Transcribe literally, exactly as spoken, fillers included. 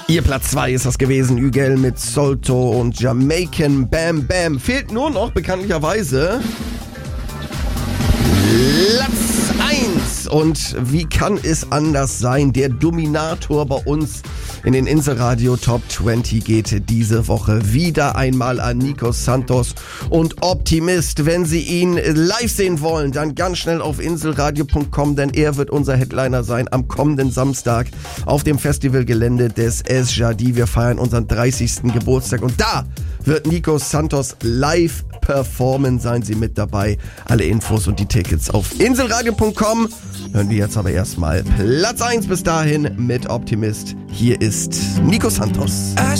Ihr Platz zwei ist das gewesen, Hügel mit Solto und Jamaican Bam Bam. Fehlt nur noch bekanntlicherweise Platz eins. Und wie kann es anders sein? Der Dominator bei uns in den Inselradio Top zwanzig geht diese Woche wieder einmal an Nico Santos und Optimist. Wenn Sie ihn live sehen wollen, dann ganz schnell auf inselradio punkt com, denn er wird unser Headliner sein am kommenden Samstag auf dem Festivalgelände des Es Jadi. Wir feiern unseren dreißigsten Geburtstag und da wird Nico Santos live performen. Seien Sie mit dabei. Alle Infos und die Tickets auf inselradio punkt com. Hören wir jetzt aber erstmal Platz eins bis dahin mit Optimist. Hier ist Nico Santos.